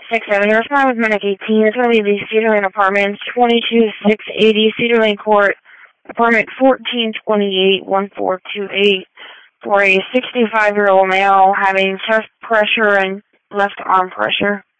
6-7, your respond with Medic 18. It's going to be the Cedar Lane Apartments, 22680 Cedar Lane Court, apartment 1428-1428, for a 65-year-old male having chest pressure and left arm pressure.